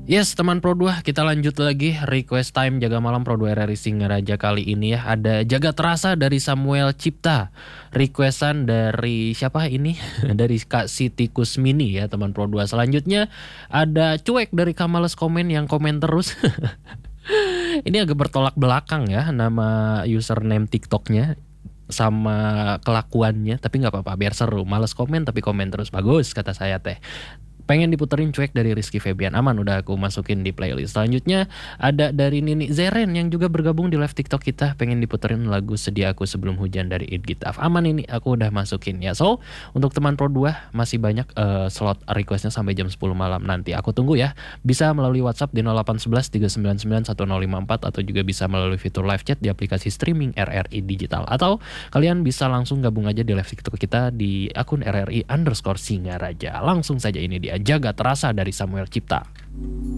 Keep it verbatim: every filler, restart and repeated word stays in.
Yes, teman Pro dua, kita lanjut lagi request time jaga malam Pro dua R R I Singaraja kali ini ya. Ada Jaga Terasa dari Samuel Cipta. Requestan dari siapa ini? Dari Kak Siti Kusmini ya, teman Pro dua. Selanjutnya ada Cuek dari Kamales Komen yang komen terus. Ini agak bertolak belakang ya nama username TikToknya sama kelakuannya, tapi nggak apa-apa, biar seru. Males komen tapi komen terus, bagus kata saya teh. Pengen diputerin Cuek dari Rizky Febian. Aman, udah aku masukin di playlist. Selanjutnya ada dari Nini Zeren yang juga bergabung di live TikTok kita. Pengen diputerin lagu Sedia Aku Sebelum Hujan dari Id Gitaf. Aman, ini aku udah masukin ya. So untuk teman Pro dua masih banyak uh, slot requestnya sampai jam sepuluh malam nanti. Aku tunggu ya. Bisa melalui WhatsApp di nol delapan satu satu tiga sembilan sembilan satu nol lima empat atau juga bisa melalui fitur live chat di aplikasi streaming R R I Digital. Atau kalian bisa langsung gabung aja di live TikTok kita di akun R R I underscore Singaraja. Langsung saja ini dia Jaga Terasa dari Samuel Cipta.